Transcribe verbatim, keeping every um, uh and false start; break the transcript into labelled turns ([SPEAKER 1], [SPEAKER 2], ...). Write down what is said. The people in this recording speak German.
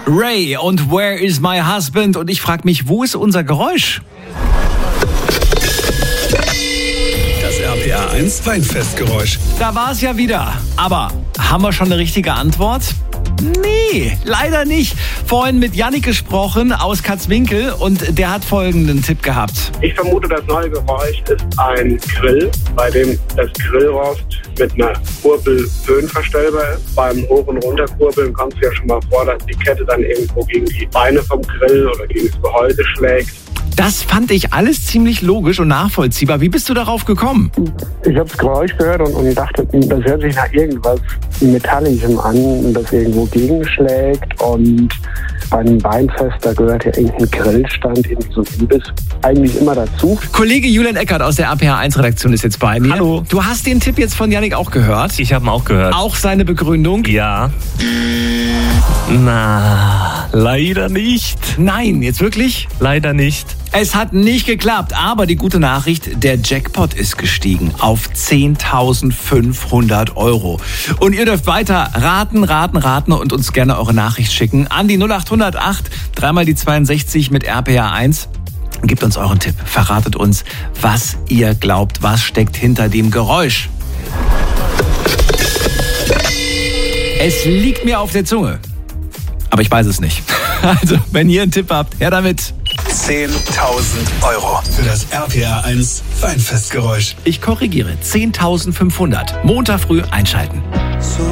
[SPEAKER 1] Ray und Where is my husband? Und ich frage mich, wo ist unser Geräusch?
[SPEAKER 2] Das R P R eins Weinfestgeräusch.
[SPEAKER 1] Da war es ja wieder. Aber haben wir schon eine richtige Antwort? Nee, leider nicht. Vorhin mit Yannick gesprochen aus Katzwinkel und der hat folgenden Tipp gehabt.
[SPEAKER 3] Ich vermute, das neue Geräusch ist ein Grill, bei dem das Grillrost mit einer Kurbel höhenverstellbar ist. Beim Hoch- und Runterkurbeln kommst du ja schon mal vor, dass die Kette dann irgendwo gegen die Beine vom Grill oder gegen das Gehäuse schlägt.
[SPEAKER 1] Das fand ich alles ziemlich logisch und nachvollziehbar. Wie bist du darauf gekommen?
[SPEAKER 3] Ich habe das Geräusch gehört und, und dachte, das hört sich nach irgendwas Metallischem an, das irgendwo gegenschlägt. Und bei einem Weinfest, da gehört ja irgendein Grillstand, irgendwie so ein Imbiss, eigentlich immer dazu.
[SPEAKER 1] Kollege Julian Eckert aus der R P R eins Redaktion ist jetzt bei mir.
[SPEAKER 4] Hallo.
[SPEAKER 1] Du hast den Tipp jetzt von Yannick auch gehört?
[SPEAKER 4] Ich habe ihn auch gehört.
[SPEAKER 1] Auch seine Begründung?
[SPEAKER 4] Ja. Na, leider nicht.
[SPEAKER 1] Nein, jetzt wirklich?
[SPEAKER 4] Leider nicht.
[SPEAKER 1] Es hat nicht geklappt, aber die gute Nachricht, der Jackpot ist gestiegen auf zehntausendfünfhundert Euro. Und ihr dürft weiter raten, raten, raten und uns gerne eure Nachricht schicken an die null acht null acht, dreimal die zweiundsechzig mit R P R eins. Gebt uns euren Tipp, verratet uns, was ihr glaubt, was steckt hinter dem Geräusch. Es liegt mir auf der Zunge, aber ich weiß es nicht. Also, wenn ihr einen Tipp habt, her damit.
[SPEAKER 2] zehntausend Euro für das R P R eins Weinfestgeräusch.
[SPEAKER 1] Ich korrigiere, zehntausendfünfhundert. Montag früh einschalten.